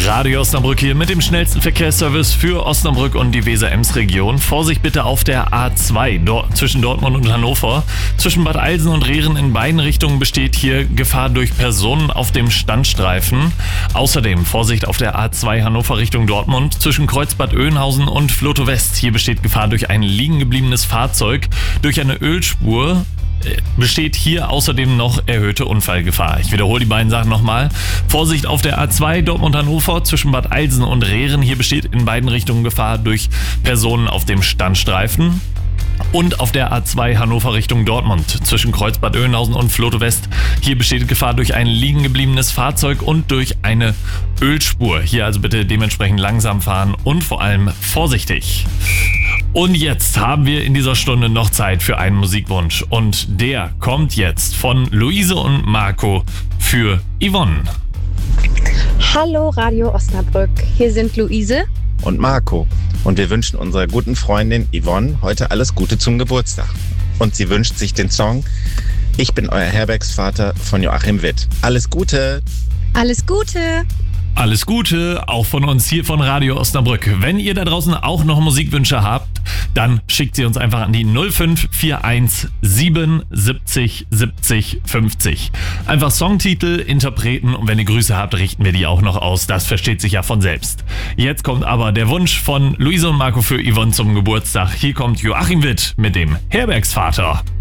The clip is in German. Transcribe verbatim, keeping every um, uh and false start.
Radio Osnabrück hier mit dem schnellsten Verkehrsservice für Osnabrück und die Weser-Ems-Region. Vorsicht bitte auf der A zwei dort, zwischen Dortmund und Hannover. Zwischen Bad Eilsen und Rehren in beiden Richtungen besteht hier Gefahr durch Personen auf dem Standstreifen. Außerdem Vorsicht auf der A zwei Hannover Richtung Dortmund. Zwischen Kreuzbad Oeynhausen und Floto West. Hier besteht Gefahr durch ein liegen gebliebenes Fahrzeug. Durch eine Ölspur besteht hier außerdem noch erhöhte Unfallgefahr. Ich wiederhole die beiden Sachen nochmal. Vorsicht auf der A zwei Dortmund-Hannover zwischen Bad Eilsen und Rehren. Hier besteht in beiden Richtungen Gefahr durch Personen auf dem Standstreifen. Und auf der A zwei Hannover Richtung Dortmund zwischen Kreuzbad Oeynhausen und Floto West. Hier besteht Gefahr durch ein liegen gebliebenes Fahrzeug und durch eine Ölspur. Hier also bitte dementsprechend langsam fahren und vor allem vorsichtig. Und jetzt haben wir in dieser Stunde noch Zeit für einen Musikwunsch. Und der kommt jetzt von Luise und Marco für Yvonne. Hallo Radio Osnabrück, hier sind Luise und Marco. Und wir wünschen unserer guten Freundin Yvonne heute alles Gute zum Geburtstag. Und sie wünscht sich den Song Ich bin euer Herbergsvater von Joachim Witt. Alles Gute! Alles Gute! Alles Gute, auch von uns hier von Radio Osnabrück. Wenn ihr da draußen auch noch Musikwünsche habt, dann schickt sie uns einfach an die null fünf vier eins sieben siebzig siebzig fünfzig. Einfach Songtitel, Interpreten und wenn ihr Grüße habt, richten wir die auch noch aus. Das versteht sich ja von selbst. Jetzt kommt aber der Wunsch von Luise und Marco für Yvonne zum Geburtstag. Hier kommt Joachim Witt mit dem Herbergsvater.